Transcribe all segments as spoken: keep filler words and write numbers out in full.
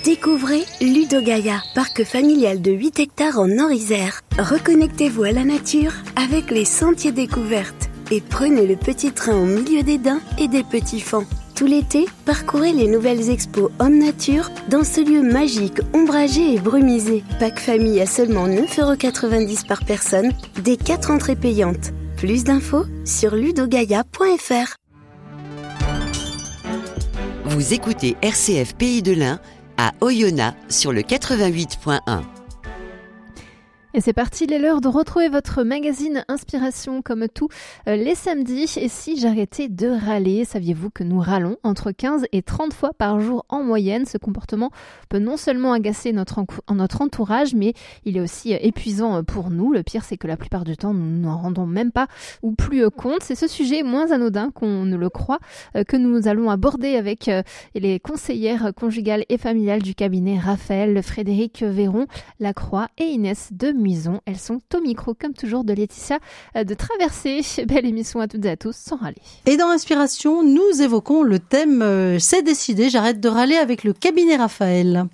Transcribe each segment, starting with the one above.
Découvrez Ludogaia, parc familial de huit hectares en Nord-Isère. Reconnectez-vous à la nature avec les sentiers découvertes et prenez le petit train au milieu des daims et des petits faons. Tout l'été, parcourez les nouvelles expos Homme Nature dans ce lieu magique, ombragé et brumisé. Pack famille à seulement neuf euros quatre-vingt-dix par personne, des quatre entrées payantes. Plus d'infos sur ludogaia point f r. Vous écoutez R C F Pays de l'Ain à Oyonnax sur le quatre-vingt-huit point un. Et c'est parti, il est l'heure de retrouver votre magazine Inspiration comme tous euh, les samedis. Et si j'arrêtais de râler, saviez-vous que nous râlons entre quinze et trente fois par jour en moyenne? Ce comportement peut non seulement agacer notre, en, notre entourage, mais il est aussi euh, épuisant pour nous. Le pire, c'est que la plupart du temps, nous n'en rendons même pas ou plus euh, compte. C'est ce sujet moins anodin qu'on ne le croit euh, que nous allons aborder avec euh, les conseillères conjugales et familiales du cabinet Raphaël, Frédéric Véron, Lacroix et Inès de Muison. Elles sont au micro, comme toujours, de Laetitia de Traversée. Belle émission à toutes et à tous, sans râler. Et dans Inspiration, nous évoquons le thème euh, « C'est décidé, j'arrête de râler » avec le cabinet Raphaël.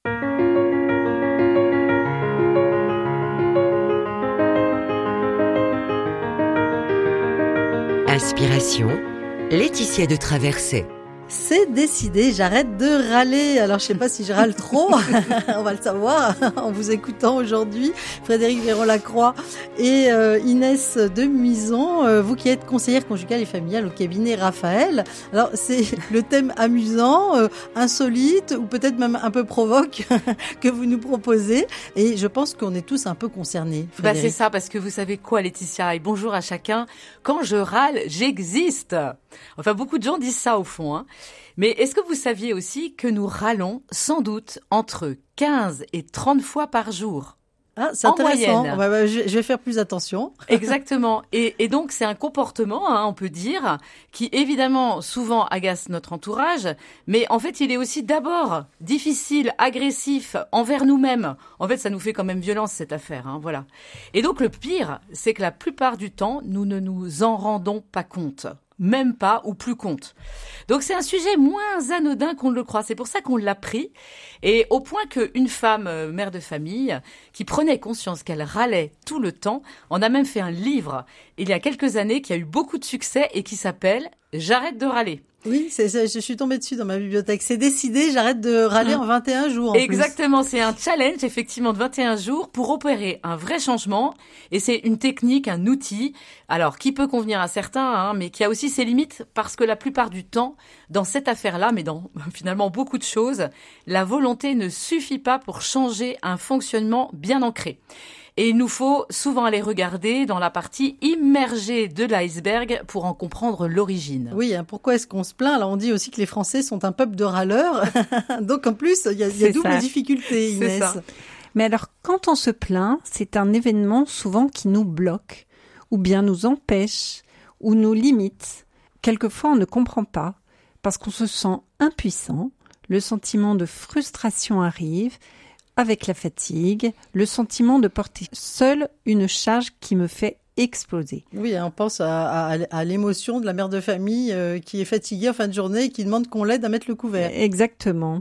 Inspiration, Laetitia de Traversée. C'est décidé, j'arrête de râler. Alors, je sais pas si je râle trop. On va le savoir en vous écoutant aujourd'hui. Frédéric Véron-Lacroix et euh, Inès de Muison, euh, vous qui êtes conseillère conjugale et familiale au cabinet Raphaël. Alors, c'est le thème amusant, euh, insolite ou peut-être même un peu provoque que vous nous proposez. Et je pense qu'on est tous un peu concernés. Bah, c'est ça, parce que vous savez quoi, Laetitia, et bonjour à chacun. Quand je râle, j'existe. Enfin, beaucoup de gens disent ça au fond, hein. Mais est-ce que vous saviez aussi que nous râlons sans doute entre quinze et trente fois par jour? Ah, c'est intéressant. Bah, bah, je vais faire plus attention. Exactement. Et, et donc, c'est un comportement, hein, on peut dire, qui évidemment souvent agace notre entourage, mais en fait, il est aussi d'abord difficile, agressif envers nous-mêmes. En fait, ça nous fait quand même violence, cette affaire, hein, voilà. Et donc, le pire, c'est que la plupart du temps, nous ne nous en rendons pas compte. Même pas ou plus compte. Donc c'est un sujet moins anodin qu'on ne le croit. C'est pour ça qu'on l'a pris. Et au point qu'une femme, euh, mère de famille, qui prenait conscience qu'elle râlait tout le temps, en a même fait un livre il y a quelques années qui a eu beaucoup de succès et qui s'appelle « J'arrête de râler ». Oui, c'est, c'est, je suis tombée dessus dans ma bibliothèque. C'est décidé, j'arrête de râler mmh. en vingt et un jours. En Exactement, plus. C'est un challenge effectivement de vingt et un jours pour opérer un vrai changement. Et c'est une technique, un outil, alors qui peut convenir à certains, hein, mais qui a aussi ses limites parce que la plupart du temps, dans cette affaire-là, mais dans finalement beaucoup de choses, la volonté ne suffit pas pour changer un fonctionnement bien ancré. Et il nous faut souvent aller regarder dans la partie immergée de l'iceberg pour en comprendre l'origine. Oui, hein, pourquoi est-ce qu'on se plaint? Alors on dit aussi que les Français sont un peuple de râleurs. Donc en plus, il y a, y a double ça. difficulté, Inès. C'est ça. Mais alors, quand on se plaint, c'est un événement souvent qui nous bloque, ou bien nous empêche, ou nous limite. Quelquefois, on ne comprend pas, parce qu'on se sent impuissant, le sentiment de frustration arrive, avec la fatigue, le sentiment de porter seul une charge qui me fait exploser. Oui, on pense à, à, à l'émotion de la mère de famille euh, qui est fatiguée en fin de journée et qui demande qu'on l'aide à mettre le couvert. Exactement.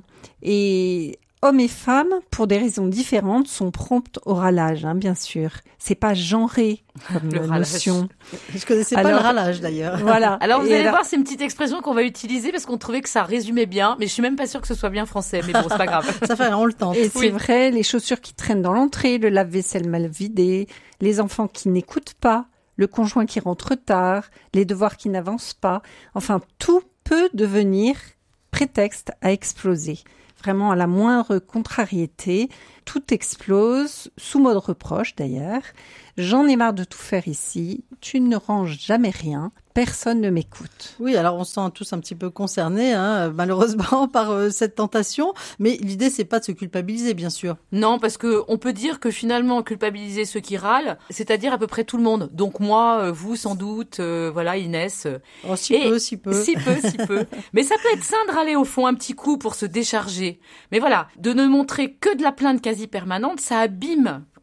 Et hommes et femmes, pour des raisons différentes, sont promptes au râlage, hein, bien sûr. C'est pas genré comme le notion. Je connaissais Alors, pas le râlage d'ailleurs. Voilà. Alors vous et allez alors... voir, c'est une petite expression qu'on va utiliser parce qu'on trouvait que ça résumait bien, mais je suis même pas sûre que ce soit bien français. Mais bon, c'est pas grave. Ça fait, on le tente. Et oui. c'est vrai, les chaussures qui traînent dans l'entrée, le lave-vaisselle mal vidé, les enfants qui n'écoutent pas, le conjoint qui rentre tard, les devoirs qui n'avancent pas. Enfin, tout peut devenir prétexte à exploser. Vraiment, à la moindre contrariété, tout explose, sous mode reproche d'ailleurs. J'en ai marre de tout faire ici, tu ne ranges jamais rien, personne ne m'écoute. Oui, alors on se sent tous un petit peu concernés, hein, malheureusement, par euh, cette tentation. Mais l'idée, c'est pas de se culpabiliser, bien sûr. Non, parce que on peut dire que finalement, culpabiliser ceux qui râlent, c'est-à-dire à peu près tout le monde. Donc moi, vous, sans doute, euh, voilà, Inès. Oh, si Et peu, si peu. Si peu, si peu. Mais ça peut être sain de râler au fond un petit coup pour se décharger. Mais voilà, de ne montrer que de la plainte quasi permanente, ça abîme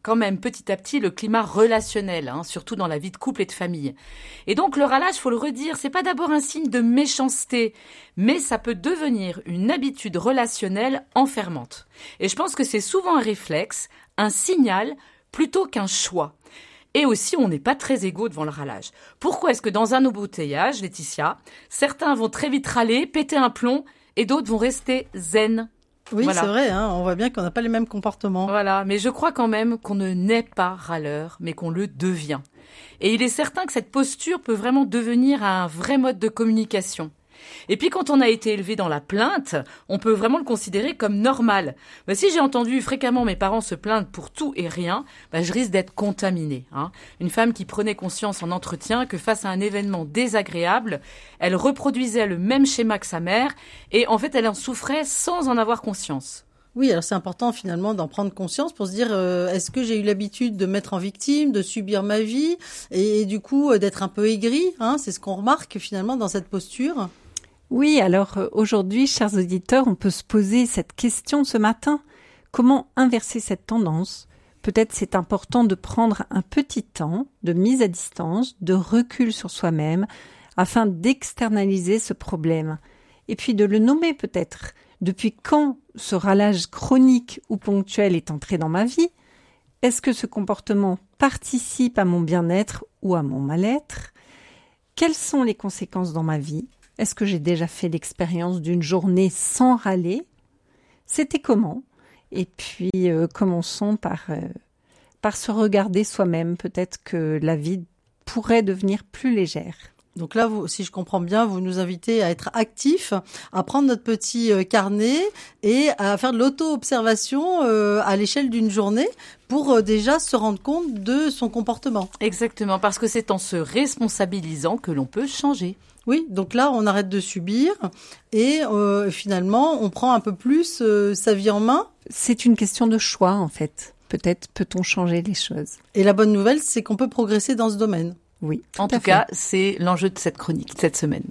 quand même petit à petit le climat relationnel, hein, surtout dans la vie de couple et de famille. Et donc le râlage, faut le redire, c'est pas d'abord un signe de méchanceté, mais ça peut devenir une habitude relationnelle enfermante. Et je pense que c'est souvent un réflexe, un signal, plutôt qu'un choix. Et aussi, on n'est pas très égaux devant le râlage. Pourquoi est-ce que dans un embouteillage, Laetitia, certains vont très vite râler, péter un plomb, et d'autres vont rester zen? Oui, Voilà. c'est vrai, hein, on voit bien qu'on n'a pas les mêmes comportements. Voilà, mais je crois quand même qu'on ne naît pas râleur, mais qu'on le devient. Et il est certain que cette posture peut vraiment devenir un vrai mode de communication. Et puis quand on a été élevé dans la plainte, on peut vraiment le considérer comme normal. Bah, si j'ai entendu fréquemment mes parents se plaindre pour tout et rien, bah, je risque d'être contaminée. Hein. Une femme qui prenait conscience en entretien que face à un événement désagréable, elle reproduisait le même schéma que sa mère et en fait elle en souffrait sans en avoir conscience. Oui, alors c'est important finalement d'en prendre conscience pour se dire euh, est-ce que j'ai eu l'habitude de me mettre en victime, de subir ma vie et, et du coup euh, d'être un peu aigri, hein, c'est ce qu'on remarque finalement dans cette posture. Oui, alors euh, aujourd'hui, chers auditeurs, on peut se poser cette question ce matin. Comment inverser cette tendance ? Peut-être c'est important de prendre un petit temps de mise à distance, de recul sur soi-même, afin d'externaliser ce problème. Et puis de le nommer peut-être. Depuis quand ce râlage chronique ou ponctuel est entré dans ma vie ? Est-ce que ce comportement participe à mon bien-être ou à mon mal-être ? Quelles sont les conséquences dans ma vie ? Est-ce que j'ai déjà fait l'expérience d'une journée sans râler ? C'était comment ? Et puis, euh, commençons par, euh, par se regarder soi-même. Peut-être que la vie pourrait devenir plus légère. Donc là, vous, si je comprends bien, vous nous invitez à être actifs, à prendre notre petit euh, carnet et à faire de l'auto-observation euh, à l'échelle d'une journée pour euh, déjà se rendre compte de son comportement. Exactement, parce que c'est en se responsabilisant que l'on peut changer. Oui, donc là, on arrête de subir et euh, finalement, on prend un peu plus euh, sa vie en main. C'est une question de choix, en fait. Peut-être peut-on changer les choses. Et la bonne nouvelle, c'est qu'on peut progresser dans ce domaine. Oui, En tout cas, c'est l'enjeu de cette chronique, de cette semaine.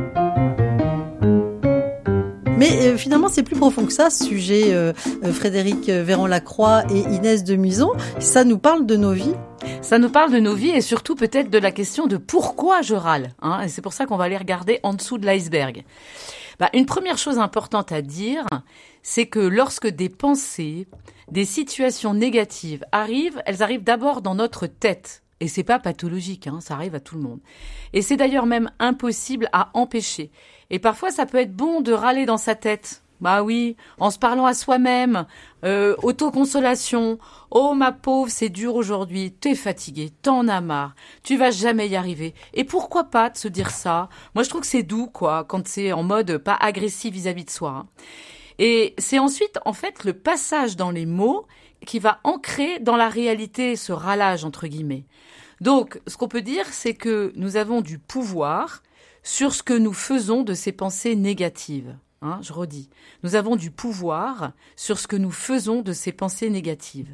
Mais euh, finalement, c'est plus profond que ça, ce sujet, euh, euh, Frédéric Véron-Lacroix et Inès de Mison. Ça nous parle de nos vies. Ça nous parle de nos vies et surtout peut-être de la question de pourquoi je râle. Hein, et c'est pour ça qu'on va aller regarder en dessous de l'iceberg. Bah, une première chose importante à dire, c'est que lorsque des pensées, des situations négatives arrivent, elles arrivent d'abord dans notre tête. Et c'est pas pathologique, hein, ça arrive à tout le monde. Et c'est d'ailleurs même impossible à empêcher. Et parfois, ça peut être bon de râler dans sa tête. Bah oui, en se parlant à soi-même, euh, autoconsolation. Oh ma pauvre, c'est dur aujourd'hui, t'es fatigué, t'en as marre, tu vas jamais y arriver. Et pourquoi pas de se dire ça ? Moi, je trouve que c'est doux, quoi, quand c'est en mode pas agressif vis-à-vis de soi. Hein. Et c'est ensuite, en fait, le passage dans les mots qui va ancrer dans la réalité ce râlage, entre guillemets. Donc, ce qu'on peut dire, c'est que nous avons du pouvoir sur ce que nous faisons de ces pensées négatives. Hein, je redis, nous avons du pouvoir sur ce que nous faisons de ces pensées négatives.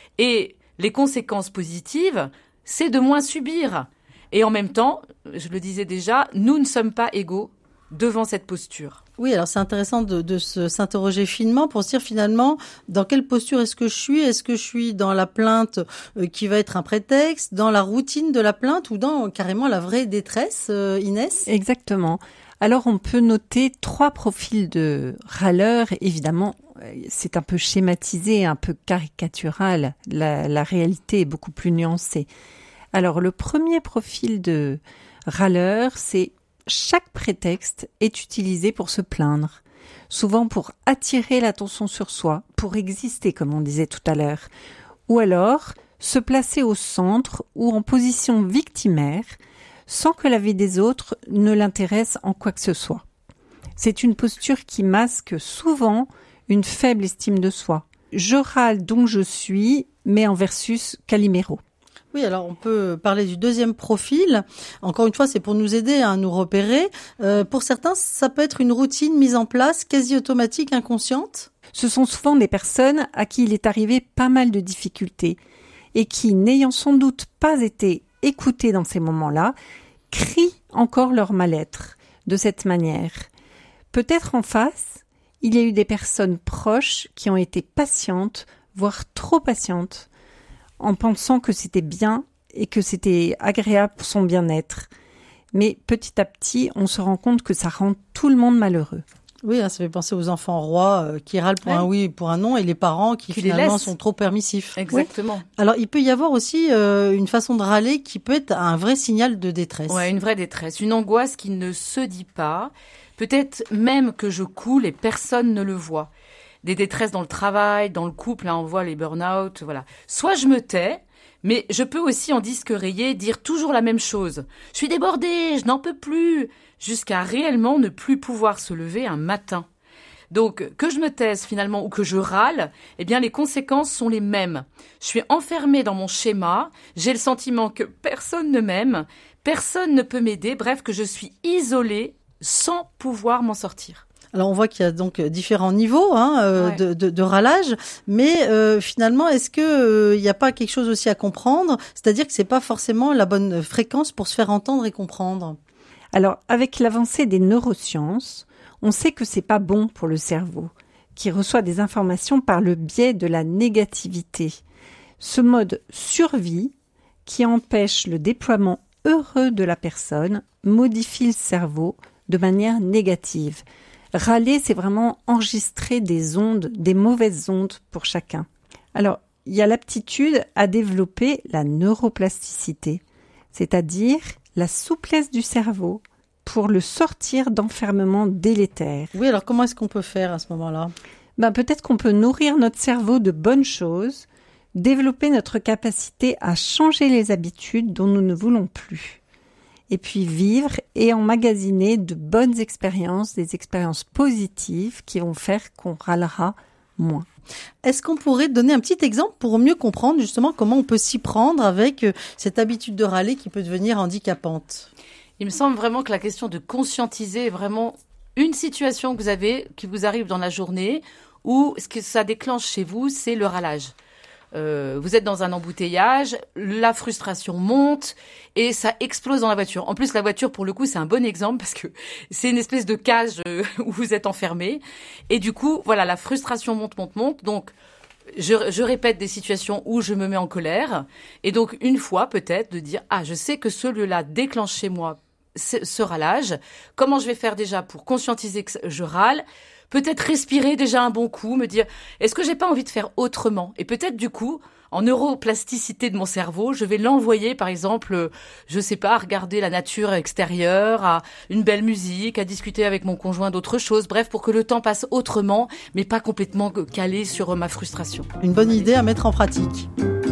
Et les conséquences positives, c'est de moins subir. Et en même temps, je le disais déjà, nous ne sommes pas égaux devant cette posture. Oui, alors c'est intéressant de, de se, s'interroger finement pour se dire finalement dans quelle posture est-ce que je suis ? Est-ce que je suis dans la plainte euh, qui va être un prétexte, dans la routine de la plainte ou dans carrément la vraie détresse, euh, Inès ? Exactement. Alors on peut noter trois profils de râleurs. Évidemment, c'est un peu schématisé, un peu caricatural. La, la réalité est beaucoup plus nuancée. Alors le premier profil de râleur, c'est chaque prétexte est utilisé pour se plaindre, souvent pour attirer l'attention sur soi, pour exister, comme on disait tout à l'heure, ou alors se placer au centre ou en position victimaire, sans que la vie des autres ne l'intéresse en quoi que ce soit. C'est une posture qui masque souvent une faible estime de soi. Je râle donc je suis, mais en versus Calimero. Oui, alors on peut parler du deuxième profil. Encore une fois, c'est pour nous aider à nous repérer. Euh, pour certains, ça peut être une routine mise en place, quasi automatique, inconsciente. Ce sont souvent des personnes à qui il est arrivé pas mal de difficultés et qui, n'ayant sans doute pas été écoutées dans ces moments-là, crient encore leur mal-être de cette manière. Peut-être en face, il y a eu des personnes proches qui ont été patientes, voire trop patientes, en pensant que c'était bien et que c'était agréable pour son bien-être. Mais petit à petit, on se rend compte que ça rend tout le monde malheureux. Oui, hein, ça fait penser aux enfants rois euh, qui râlent pour ouais. un oui et pour un non, et les parents qui, qui finalement sont trop permissifs. Exactement. Ouais. Alors, il peut y avoir aussi euh, une façon de râler qui peut être un vrai signal de détresse. Ouais, une vraie détresse, une angoisse qui ne se dit pas. Peut-être même que je coule et personne ne le voit. Des détresses dans le travail, dans le couple, hein, on voit les burn-out, voilà. Soit je me tais, mais je peux aussi en disque rayé dire toujours la même chose. Je suis débordée, je n'en peux plus, jusqu'à réellement ne plus pouvoir se lever un matin. Donc, que je me taise finalement ou que je râle, eh bien les conséquences sont les mêmes. Je suis enfermée dans mon schéma, j'ai le sentiment que personne ne m'aime, personne ne peut m'aider, bref, que je suis isolée sans pouvoir m'en sortir. Alors on voit qu'il y a donc différents niveaux hein, euh, ouais. de, de, de râlage, mais euh, finalement est-ce que euh, il n'y a pas quelque chose aussi à comprendre, c'est-à-dire que c'est pas forcément la bonne fréquence pour se faire entendre et comprendre. Alors avec l'avancée des neurosciences, on sait que c'est pas bon pour le cerveau, qui reçoit des informations par le biais de la négativité. Ce mode survie qui empêche le déploiement heureux de la personne modifie le cerveau de manière négative. Râler, c'est vraiment enregistrer des ondes, des mauvaises ondes pour chacun. Alors, il y a l'aptitude à développer la neuroplasticité, c'est-à-dire la souplesse du cerveau pour le sortir d'enfermements délétères. Oui, alors comment est-ce qu'on peut faire à ce moment-là ? Ben, peut-être qu'on peut nourrir notre cerveau de bonnes choses, développer notre capacité à changer les habitudes dont nous ne voulons plus. Et puis vivre et emmagasiner de bonnes expériences, des expériences positives qui vont faire qu'on râlera moins. Est-ce qu'on pourrait donner un petit exemple pour mieux comprendre justement comment on peut s'y prendre avec cette habitude de râler qui peut devenir handicapante ? Il me semble vraiment que la question de conscientiser est vraiment une situation que vous avez, qui vous arrive dans la journée, où ce que ça déclenche chez vous, c'est le râlage. Euh, vous êtes dans un embouteillage, la frustration monte et ça explose dans la voiture. En plus, la voiture, pour le coup, c'est un bon exemple parce que c'est une espèce de cage euh, où vous êtes enfermé. Et du coup, voilà, la frustration monte, monte, monte. Donc, je, je répète des situations où je me mets en colère. Et donc, une fois, peut-être, de dire, ah, je sais que ce lieu-là déclenche chez moi ce, ce râlage. Comment je vais faire déjà pour conscientiser que je râle ? Peut-être respirer déjà un bon coup, me dire est-ce que j'ai pas envie de faire autrement ? Et peut-être du coup, en neuroplasticité de mon cerveau, je vais l'envoyer par exemple, je sais pas, à regarder la nature extérieure, à une belle musique, à discuter avec mon conjoint d'autres choses, bref, pour que le temps passe autrement, mais pas complètement calé sur ma frustration. Une bonne idée à mettre en pratique.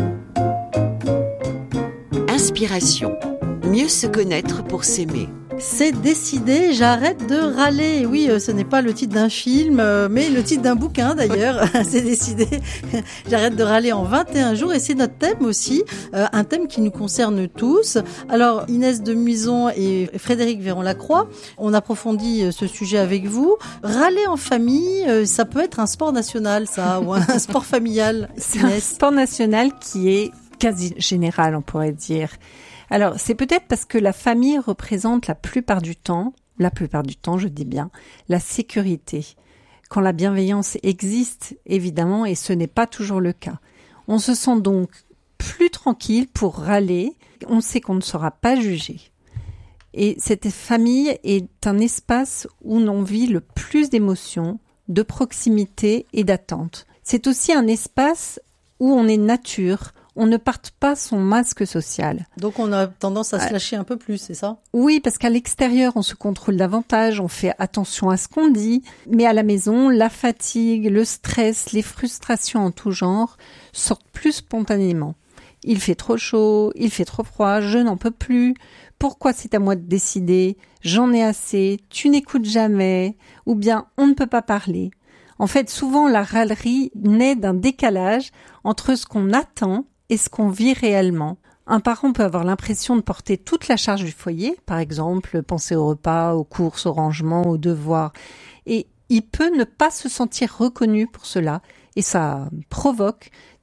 Inspiration. Mieux se connaître pour s'aimer. C'est décidé, j'arrête de râler. Oui, ce n'est pas le titre d'un film, mais le titre d'un bouquin d'ailleurs. C'est décidé, j'arrête de râler en vingt et un jours. Et c'est notre thème aussi, un thème qui nous concerne tous. Alors Inès de Muison et Frédéric Véron-Lacroix, on approfondit ce sujet avec vous. Râler en famille, ça peut être un sport national, ça, ou un sport familial. C'est Inès. Un sport national qui est quasi général, on pourrait dire. Alors, c'est peut-être parce que la famille représente la plupart du temps, la plupart du temps, je dis bien, la sécurité. Quand la bienveillance existe, évidemment, et ce n'est pas toujours le cas. On se sent donc plus tranquille pour râler, on sait qu'on ne sera pas jugé. Et cette famille est un espace où l'on vit le plus d'émotions, de proximité et d'attente. C'est aussi un espace où on est nature, on ne porte pas son masque social. Donc on a tendance à se lâcher un peu plus, c'est ça ? Oui, parce qu'à l'extérieur, on se contrôle davantage, on fait attention à ce qu'on dit. Mais à la maison, la fatigue, le stress, les frustrations en tout genre sortent plus spontanément. Il fait trop chaud, il fait trop froid, je n'en peux plus. Pourquoi c'est à moi de décider ? J'en ai assez, tu n'écoutes jamais. Ou bien, on ne peut pas parler. En fait, souvent, la râlerie naît d'un décalage entre ce qu'on attend et ce qu'on vit réellement. Un parent peut avoir l'impression de porter toute la charge du foyer, par exemple, penser au repas, aux courses, au rangement, aux devoirs. Et il peut ne pas se sentir reconnu pour cela, et ça provoque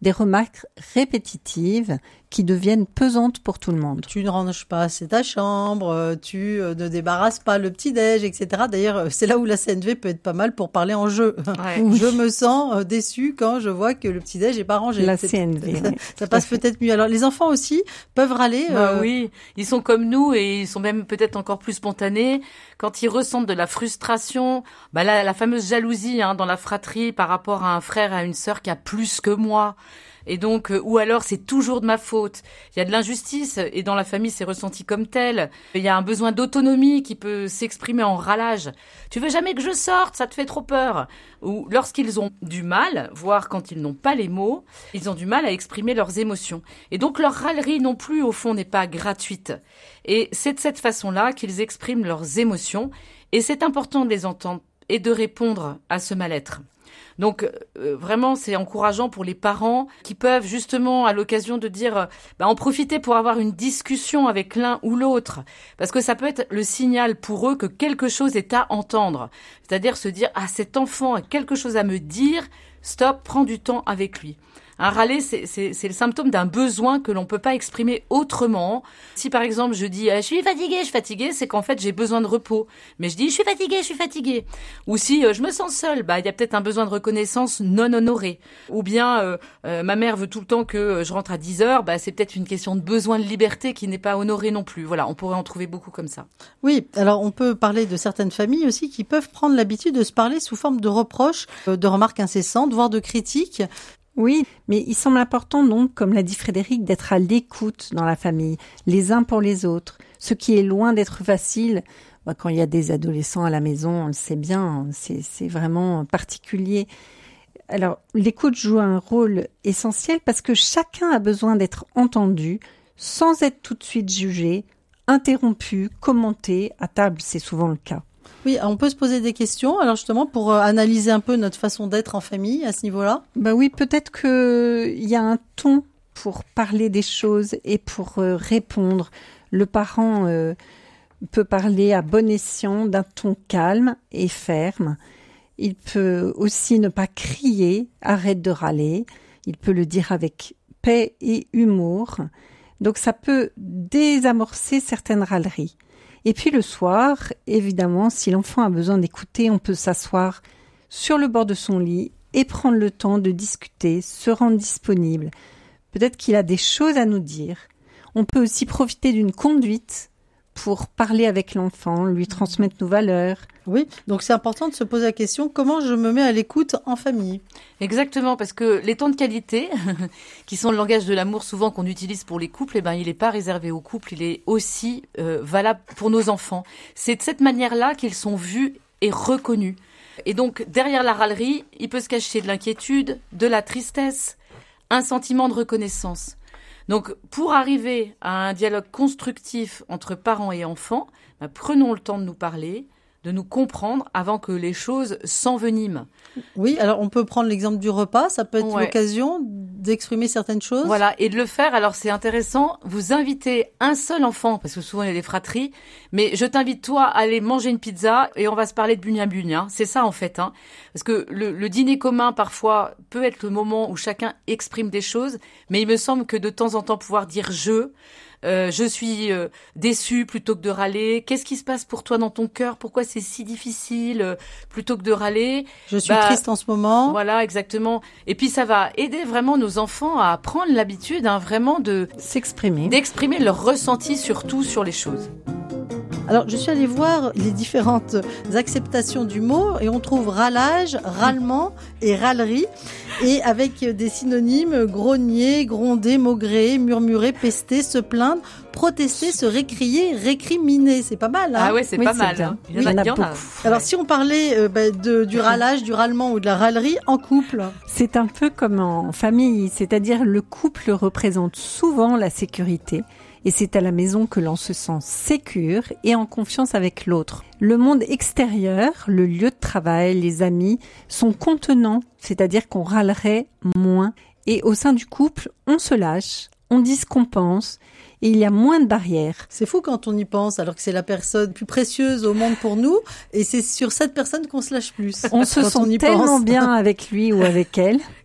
des remarques répétitives qui deviennent pesantes pour tout le monde. Tu ne ranges pas assez ta chambre, tu ne débarrasses pas le petit-déj, et cetera. D'ailleurs, c'est là où la C N V peut être pas mal pour parler en jeu. Ouais. Je me sens déçue quand je vois que le petit-déj n'est pas rangé. La C N V. Ça, oui, ça passe peut-être mieux. Alors, les enfants aussi peuvent râler. Bah euh... oui, ils sont comme nous et ils sont même peut-être encore plus spontanés. Quand ils ressentent de la frustration, bah la, la fameuse jalousie hein, dans la fratrie par rapport à un frère et à une sœur qui a plus que moi. Et donc, euh, ou alors c'est toujours de ma faute. Il y a de l'injustice et dans la famille c'est ressenti comme tel. Il y a un besoin d'autonomie qui peut s'exprimer en râlage. Tu veux jamais que je sorte, ça te fait trop peur. Ou lorsqu'ils ont du mal, voire quand ils n'ont pas les mots, ils ont du mal à exprimer leurs émotions. Et donc leur râlerie non plus au fond n'est pas gratuite. Et c'est de cette façon-là qu'ils expriment leurs émotions. Et c'est important de les entendre et de répondre à ce mal-être. Donc euh, vraiment, c'est encourageant pour les parents qui peuvent justement, à l'occasion de dire, euh, bah, en profiter pour avoir une discussion avec l'un ou l'autre. Parce que ça peut être le signal pour eux que quelque chose est à entendre. C'est-à-dire se dire, ah, cet enfant a quelque chose à me dire, stop, prends du temps avec lui. Un râler, c'est, c'est, c'est le symptôme d'un besoin que l'on peut pas exprimer autrement. Si par exemple je dis « je suis fatiguée, je suis fatiguée », c'est qu'en fait j'ai besoin de repos. Mais je dis « je suis fatiguée, je suis fatiguée ». Ou si euh, je me sens seule, bah il y a peut-être un besoin de reconnaissance non honoré. Ou bien euh, euh, ma mère veut tout le temps que je rentre à dix heures, bah c'est peut-être une question de besoin de liberté qui n'est pas honoré non plus. Voilà, on pourrait en trouver beaucoup comme ça. Oui, alors on peut parler de certaines familles aussi qui peuvent prendre l'habitude de se parler sous forme de reproches, de remarques incessantes, voire de critiques. Oui, mais il semble important donc, comme l'a dit Frédéric, d'être à l'écoute dans la famille, les uns pour les autres. Ce qui est loin d'être facile, bah, quand il y a des adolescents à la maison, on le sait bien, c'est, c'est vraiment particulier. Alors, l'écoute joue un rôle essentiel parce que chacun a besoin d'être entendu, sans être tout de suite jugé, interrompu, commenté. À table, c'est souvent le cas. Oui, on peut se poser des questions, alors justement, pour analyser un peu notre façon d'être en famille à ce niveau-là. Bah oui, peut-être qu'il y a un ton pour parler des choses et pour euh, répondre. Le parent euh, peut parler à bon escient d'un ton calme et ferme. Il peut aussi ne pas crier, arrête de râler. Il peut le dire avec paix et humour. Donc ça peut désamorcer certaines râleries. Et puis le soir, évidemment, si l'enfant a besoin d'écouter, on peut s'asseoir sur le bord de son lit et prendre le temps de discuter, se rendre disponible. Peut-être qu'il a des choses à nous dire. On peut aussi profiter d'une conduite pour parler avec l'enfant, lui transmettre nos valeurs. Oui, donc c'est important de se poser la question, comment je me mets à l'écoute en famille ? Exactement, parce que les temps de qualité, qui sont le langage de l'amour souvent qu'on utilise pour les couples, eh ben, il n'est pas réservé aux couples, il est aussi euh, valable pour nos enfants. C'est de cette manière-là qu'ils sont vus et reconnus. Et donc, derrière la râlerie, il peut se cacher de l'inquiétude, de la tristesse, un sentiment de reconnaissance. Donc, pour arriver à un dialogue constructif entre parents et enfants, bah, prenons le temps de nous parler, de nous comprendre avant que les choses s'enveniment. Oui, alors on peut prendre l'exemple du repas, ça peut être ouais. l'occasion d'exprimer certaines choses. Voilà, et de le faire, alors c'est intéressant, vous invitez un seul enfant, parce que souvent il y a des fratries, mais je t'invite toi à aller manger une pizza et on va se parler de bugne-à-bugne, hein. C'est ça en fait, hein. Parce que le, le dîner commun parfois peut être le moment où chacun exprime des choses, mais il me semble que de temps en temps pouvoir dire « je », Euh, je suis euh, déçue plutôt que de râler. Qu'est-ce qui se passe pour toi dans ton cœur ? Pourquoi c'est si difficile euh, plutôt que de râler ? Je suis bah, triste en ce moment. Voilà, exactement. Et puis ça va aider vraiment nos enfants à prendre l'habitude, hein, vraiment de s'exprimer, d'exprimer leur ressenti surtout sur les choses. Alors, je suis allée voir les différentes acceptations du mot et on trouve râlage, râlement et râlerie. Et avec des synonymes, grogner, gronder, maugréer, murmurer, pester, se plaindre, protester, se récrier, récriminer. C'est pas mal, hein ? Ah ouais, c'est oui, pas c'est mal. Bien. Hein. Il y en a, oui, il y en a beaucoup. Alors, si on parlait euh, bah, de, du râlage, du râlement ou de la râlerie en couple. C'est un peu comme en famille, c'est-à-dire le couple représente souvent la sécurité. Et c'est à la maison que l'on se sent sécure et en confiance avec l'autre. Le monde extérieur, le lieu de travail, les amis, sont contenants, c'est-à-dire qu'on râlerait moins. Et au sein du couple, on se lâche, on dit ce qu'on pense et il y a moins de barrières. C'est fou quand on y pense, alors que c'est la personne plus précieuse au monde pour nous et c'est sur cette personne qu'on se lâche plus. On se sent on tellement pense. bien avec lui ou avec elle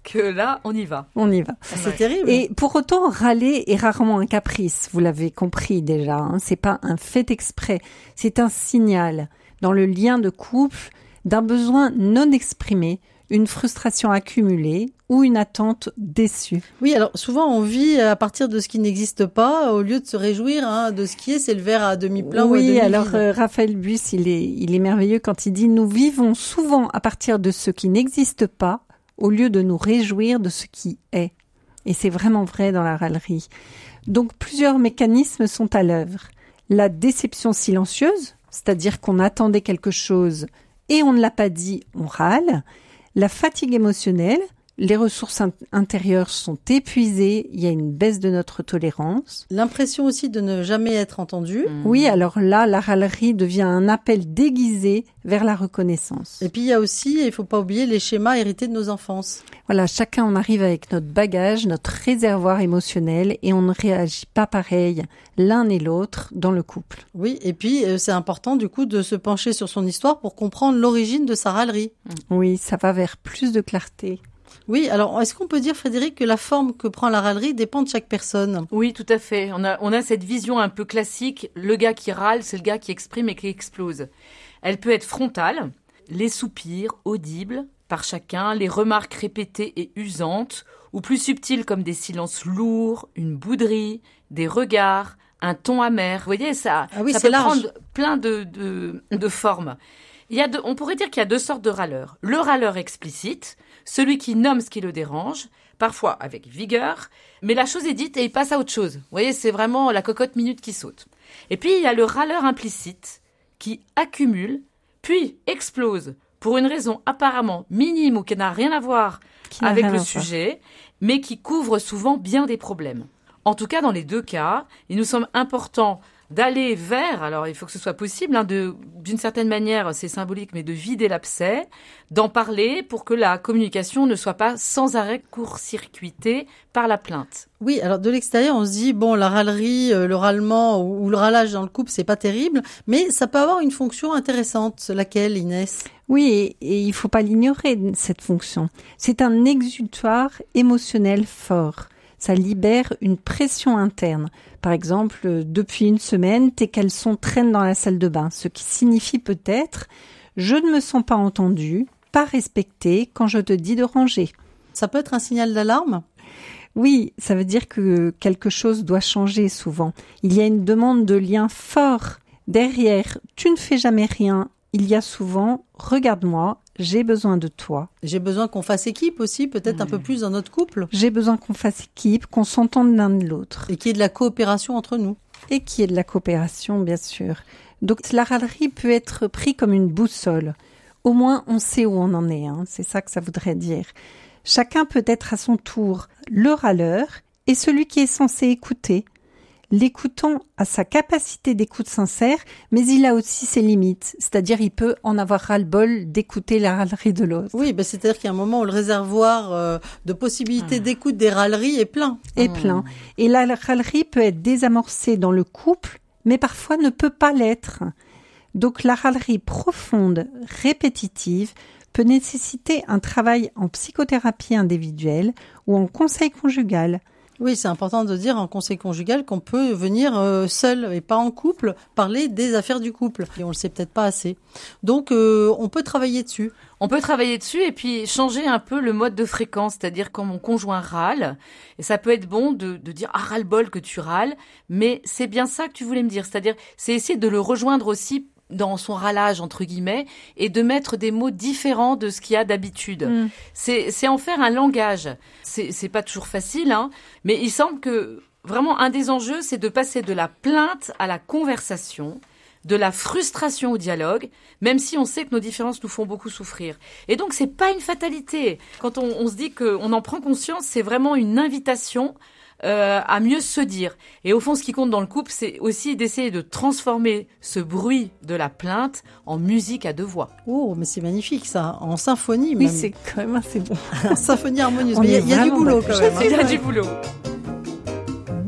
que là, on y va. On y va. C'est ouais. terrible. Et pour autant, râler est rarement un caprice, vous l'avez compris déjà. Hein. C'est pas un fait exprès, c'est un signal dans le lien de couple d'un besoin non exprimé, une frustration accumulée ou une attente déçue. Oui, alors souvent on vit à partir de ce qui n'existe pas au lieu de se réjouir hein, de ce qui est, c'est le verre à demi plein oui, ou à demi vide. Oui, alors euh, Raphaël Buss, il est, il est merveilleux quand il dit « Nous vivons souvent à partir de ce qui n'existe pas au lieu de nous réjouir de ce qui est ». Et c'est vraiment vrai dans la râlerie. Donc plusieurs mécanismes sont à l'œuvre. La déception silencieuse, c'est-à-dire qu'on attendait quelque chose et on ne l'a pas dit, on râle. La fatigue émotionnelle, les ressources in- intérieures sont épuisées, il y a une baisse de notre tolérance. L'impression aussi de ne jamais être entendu. Mmh. Oui, alors là, la râlerie devient un appel déguisé vers la reconnaissance. Et puis il y a aussi, il ne faut pas oublier, les schémas hérités de nos enfances. Voilà, chacun on arrive avec notre bagage, notre réservoir émotionnel et on ne réagit pas pareil l'un et l'autre dans le couple. Oui, et puis euh, c'est important du coup de se pencher sur son histoire pour comprendre l'origine de sa râlerie. Oui, ça va vers plus de clarté. Oui, alors est-ce qu'on peut dire, Frédéric, que la forme que prend la râlerie dépend de chaque personne ? Oui, tout à fait. On a, on a cette vision un peu classique, le gars qui râle, c'est le gars qui exprime et qui explose. Elle peut être frontale, les soupirs audibles par chacun, les remarques répétées et usantes, ou plus subtiles comme des silences lourds, une bouderie, des regards, un ton amer. Vous voyez, ça, ah oui, ça c'est peut large. prendre plein de, de, de formes. Il y a de, on pourrait dire qu'il y a deux sortes de râleurs. Le râleur explicite, celui qui nomme ce qui le dérange, parfois avec vigueur, mais la chose est dite et il passe à autre chose. Vous voyez, c'est vraiment la cocotte minute qui saute. Et puis, il y a le râleur implicite, qui accumule, puis explose, pour une raison apparemment minime ou qui n'a rien à voir avec le sujet, mais qui couvre souvent bien des problèmes. En tout cas, dans les deux cas, il nous semble important d'aller vers, alors il faut que ce soit possible, hein, de, d'une certaine manière, c'est symbolique, mais de vider l'abcès, d'en parler pour que la communication ne soit pas sans arrêt court-circuitée par la plainte. Oui, alors de l'extérieur, on se dit, bon, la râlerie, le râlement ou le râlage dans le couple, c'est pas terrible, mais ça peut avoir une fonction intéressante. Laquelle, Inès ? Oui, et, et il faut pas l'ignorer, cette fonction. C'est un exutoire émotionnel fort. Ça libère une pression interne. Par exemple, depuis une semaine, tes caleçons traînent dans la salle de bain, ce qui signifie peut-être « je ne me sens pas entendu, pas respecté quand je te dis de ranger ». Ça peut être un signal d'alarme ? Oui, ça veut dire que quelque chose doit changer souvent. Il y a une demande de lien fort. Derrière « tu ne fais jamais rien », il y a souvent « regarde-moi ». J'ai besoin de toi. J'ai besoin qu'on fasse équipe aussi, peut-être mmh. un peu plus dans notre couple. J'ai besoin qu'on fasse équipe, qu'on s'entende l'un de l'autre. Et qu'il y ait de la coopération entre nous. Et qu'il y ait de la coopération, bien sûr. Donc la râlerie peut être prise comme une boussole. Au moins, on sait où on en est. Hein. C'est ça que ça voudrait dire. Chacun peut être à son tour le râleur et celui qui est censé écouter. L'écoutant a sa capacité d'écoute sincère, mais il a aussi ses limites. C'est-à-dire, il peut en avoir ras-le-bol d'écouter la râlerie de l'autre. Oui, ben c'est-à-dire qu'il y a un moment où le réservoir euh, de possibilités mmh. d'écoute des râleries est plein. Est mmh. plein. Et la râlerie peut être désamorcée dans le couple, mais parfois ne peut pas l'être. Donc, la râlerie profonde, répétitive, peut nécessiter un travail en psychothérapie individuelle ou en conseil conjugal. Oui, c'est important de dire en conseil conjugal qu'on peut venir euh, seul et pas en couple parler des affaires du couple. Et on le sait peut-être pas assez. Donc, euh, on peut travailler dessus. On peut travailler dessus et puis changer un peu le mode de fréquence, c'est-à-dire quand mon conjoint râle, et ça peut être bon de, de dire « ah, ras-le-bol que tu râles », mais c'est bien ça que tu voulais me dire, c'est-à-dire c'est essayer de le rejoindre aussi dans son râlage, entre guillemets, et de mettre des mots différents de ce qu'il y a d'habitude. Mmh. C'est, c'est en faire un langage. C'est, c'est pas toujours facile, hein, mais il semble que vraiment un des enjeux, c'est de passer de la plainte à la conversation, de la frustration au dialogue, même si on sait que nos différences nous font beaucoup souffrir. Et donc, c'est pas une fatalité. Quand on, on se dit qu'on en prend conscience, c'est vraiment une invitation Euh, à mieux se dire. Et au fond, ce qui compte dans le couple, c'est aussi d'essayer de transformer ce bruit de la plainte en musique à deux voix. Oh, mais c'est magnifique ça, en symphonie même. Oui, c'est quand même assez bon. En symphonie harmonieuse. Mais il y a, y a du boulot quand même. Il y a du boulot. B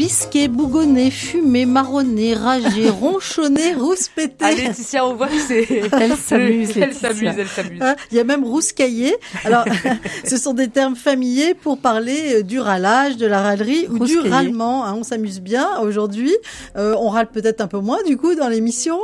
risquer, bougonner, fumer, marronner, rager, ronchonner, rouspéter. Ah, Laetitia, on voit que c'est... Elle s'amuse, Elle Laetitia. s'amuse, elle s'amuse. Hein, il y a même rouscailler. Alors, ce sont des termes familiers pour parler du râlage, de la râlerie ou Rouscailler. du râlement. Hein, on s'amuse bien aujourd'hui. Euh, on râle peut-être un peu moins du coup dans l'émission.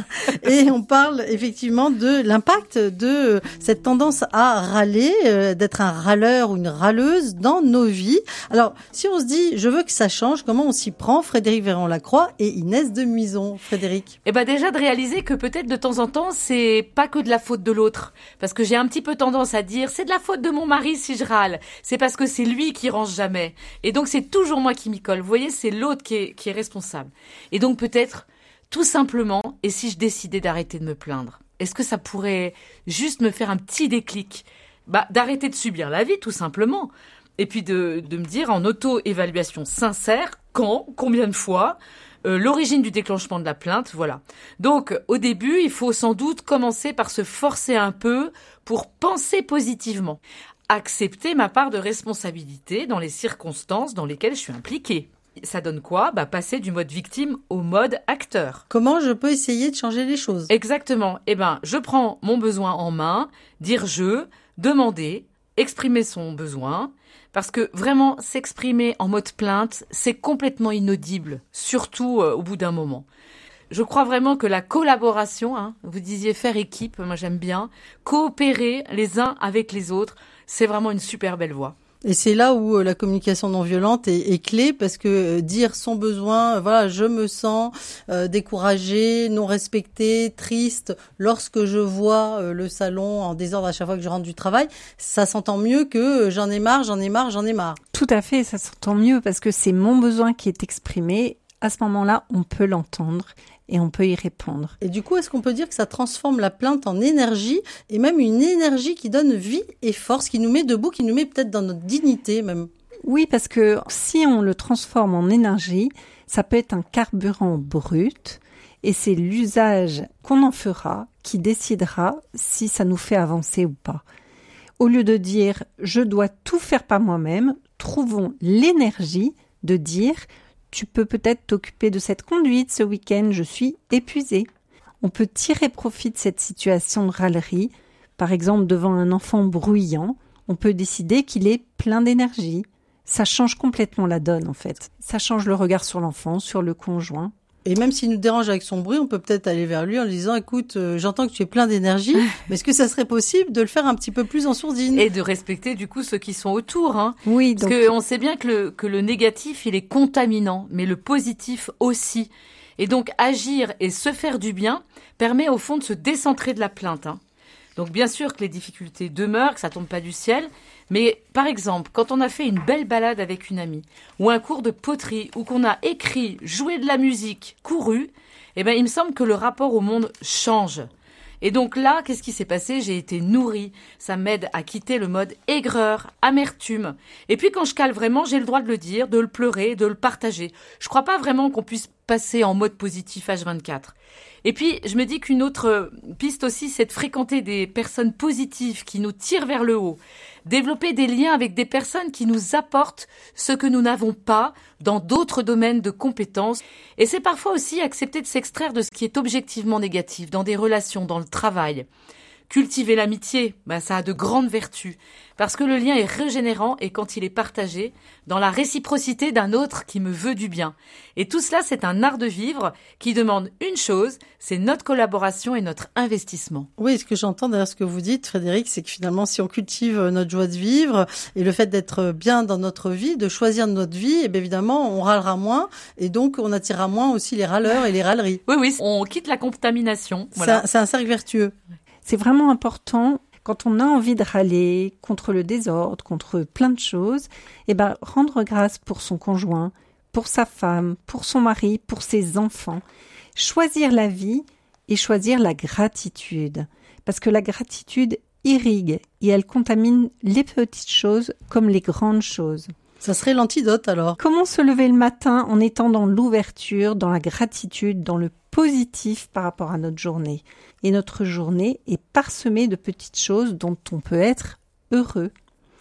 Et on parle effectivement de l'impact de cette tendance à râler, euh, d'être un râleur ou une râleuse dans nos vies. Alors, si on se dit, je veux que ça change, comment on s'y prend? Frédéric Véron-Lacroix et Inès de Muison. Frédéric. Eh ben déjà de réaliser que peut-être de temps en temps c'est pas que de la faute de l'autre, parce que j'ai un petit peu tendance à dire c'est de la faute de mon mari si je râle, c'est parce que c'est lui qui range jamais, et donc c'est toujours moi qui m'y colle. Vous voyez, c'est l'autre qui est, qui est responsable. Et donc peut-être tout simplement, et si je décidais d'arrêter de me plaindre, est-ce que ça pourrait juste me faire un petit déclic? Bah d'arrêter de subir la vie tout simplement, et puis de, de me dire en auto-évaluation sincère quand, combien de fois. Euh, l'origine du déclenchement de la plainte, voilà. Donc, au début, il faut sans doute commencer par se forcer un peu pour penser positivement. Accepter ma part de responsabilité dans les circonstances dans lesquelles je suis impliquée. Ça donne quoi? Bah, passer du mode victime au mode acteur. Comment je peux essayer de changer les choses? Exactement. Eh ben, je prends mon besoin en main, dire je, demander, exprimer son besoin. Parce que vraiment, s'exprimer en mode plainte, c'est complètement inaudible, surtout euh, au bout d'un moment. Je crois vraiment que la collaboration, hein, vous disiez faire équipe, moi j'aime bien, coopérer les uns avec les autres, c'est vraiment une super belle voie. Et c'est là où euh, la communication non violente est, est clé, parce que euh, dire son besoin, euh, voilà, je me sens euh, découragée, non respectée, triste, lorsque je vois euh, le salon en désordre à chaque fois que je rentre du travail, ça s'entend mieux que euh, j'en ai marre, j'en ai marre, j'en ai marre. Tout à fait, ça s'entend mieux parce que c'est mon besoin qui est exprimé. À ce moment-là, on peut l'entendre et on peut y répondre. Et du coup, est-ce qu'on peut dire que ça transforme la plainte en énergie, et même une énergie qui donne vie et force, qui nous met debout, qui nous met peut-être dans notre dignité même? Oui, parce que si on le transforme en énergie, ça peut être un carburant brut et c'est l'usage qu'on en fera qui décidera si ça nous fait avancer ou pas. Au lieu de dire « je dois tout faire par moi-même », trouvons l'énergie de dire « tu peux peut-être t'occuper de cette conduite ce week-end, je suis épuisée ». On peut tirer profit de cette situation de râlerie. Par exemple, devant un enfant bruyant, on peut décider qu'il est plein d'énergie. Ça change complètement la donne, en fait. Ça change le regard sur l'enfant, sur le conjoint. Et même s'il nous dérange avec son bruit, on peut peut-être aller vers lui en lui disant « Écoute, euh, j'entends que tu es plein d'énergie, mais est-ce que ça serait possible de le faire un petit peu plus en sourdine ?» Et de respecter du coup ceux qui sont autour. Hein. Oui, Parce donc... qu'on sait bien que le, que le négatif, il est contaminant, mais le positif aussi. Et donc agir et se faire du bien permet au fond de se décentrer de la plainte. Hein. Donc bien sûr que les difficultés demeurent, que ça tombe pas du ciel, mais par exemple, quand on a fait une belle balade avec une amie, ou un cours de poterie, ou qu'on a écrit, joué de la musique, couru, eh ben il me semble que le rapport au monde change. Et donc là, qu'est-ce qui s'est passé? J'ai été nourrie. Ça m'aide à quitter le mode aigreur, amertume. Et puis quand je cale vraiment, j'ai le droit de le dire, de le pleurer, de le partager. Je crois pas vraiment qu'on puisse passer en mode positif H vingt-quatre. Et puis, je me dis qu'une autre piste aussi, c'est de fréquenter des personnes positives qui nous tirent vers le haut. Développer des liens avec des personnes qui nous apportent ce que nous n'avons pas dans d'autres domaines de compétences. Et c'est parfois aussi accepter de s'extraire de ce qui est objectivement négatif, dans des relations, dans le travail. Cultiver l'amitié, ben ça a de grandes vertus, parce que le lien est régénérant et quand il est partagé, dans la réciprocité d'un autre qui me veut du bien. Et tout cela, c'est un art de vivre qui demande une chose, c'est notre collaboration et notre investissement. Oui, ce que j'entends derrière ce que vous dites, Frédéric, c'est que finalement, si on cultive notre joie de vivre et le fait d'être bien dans notre vie, de choisir notre vie, eh bien évidemment, on râlera moins et donc on attirera moins aussi les râleurs et les râleries. Oui, oui, on quitte la contamination. Voilà. C'est un, c'est un cercle vertueux. C'est vraiment important, quand on a envie de râler contre le désordre, contre plein de choses, eh ben, rendre grâce pour son conjoint, pour sa femme, pour son mari, pour ses enfants. Choisir la vie et choisir la gratitude. Parce que la gratitude irrigue et elle contamine les petites choses comme les grandes choses. Ça serait l'antidote alors. Comment se lever le matin en étant dans l'ouverture, dans la gratitude, dans le positif par rapport à notre journée. Et notre journée est parsemée de petites choses dont on peut être heureux.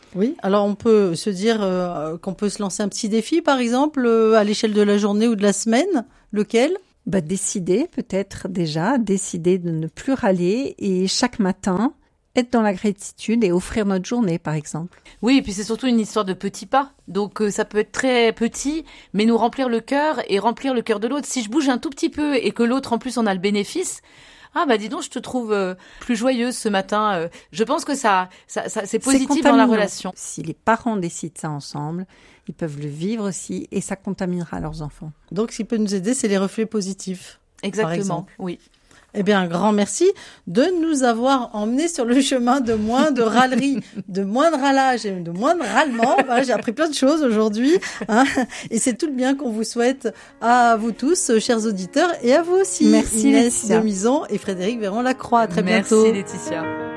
Oui, alors on peut se dire euh, qu'on peut se lancer un petit défi, par exemple, euh, à l'échelle de la journée ou de la semaine. Lequel ? Bah, décider peut-être déjà, décider de ne plus râler et chaque matin, être dans la gratitude et offrir notre journée, par exemple. Oui, et puis c'est surtout une histoire de petits pas. Donc euh, ça peut être très petit, mais nous remplir le cœur et remplir le cœur de l'autre. Si je bouge un tout petit peu et que l'autre en plus en a le bénéfice, ah bah dis donc, je te trouve euh, plus joyeuse ce matin. Euh, je pense que ça, ça, ça c'est positif c'est dans la relation. Si les parents décident ça ensemble, ils peuvent le vivre aussi et ça contaminera leurs enfants. Donc, ce qui peut nous aider, c'est les reflets positifs. Exactement, oui. Eh bien, un grand merci de nous avoir emmenés sur le chemin de moins de râlerie, de moins de râlage et de moins de râlement. Voilà, j'ai appris plein de choses aujourd'hui, hein, et c'est tout le bien qu'on vous souhaite à vous tous, chers auditeurs, et à vous aussi. Merci Inès Laetitia. Demison et Frédéric Véron-Lacroix. À très Merci bientôt. Laetitia.